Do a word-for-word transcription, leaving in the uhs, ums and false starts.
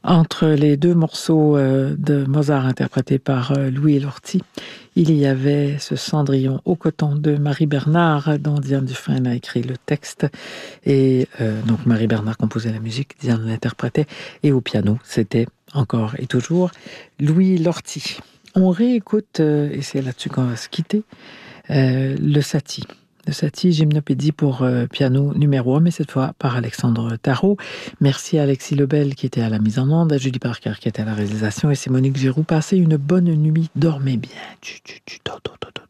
Entre les deux morceaux euh, de Mozart interprétés par euh, Louis Lorty, il y avait ce Cendrillon au coton de Marie Bernard, dont Diane Dufresne a écrit le texte. Et euh, donc Marie Bernard composait la musique, Diane l'interprétait. Et au piano, c'était encore et toujours Louis Lorty. On réécoute, euh, et c'est là-dessus qu'on va se quitter, euh, le Satie. Le Satie, gymnopédie pour euh, piano numéro un, mais cette fois par Alexandre Tarot. Merci à Alexis Lebel qui était à la mise en onde, à Julie Parker qui était à la réalisation, et c'est Monique Giroux. Passez une bonne nuit, dormez bien. Tchou, tchou, tchou, do, do, do, do.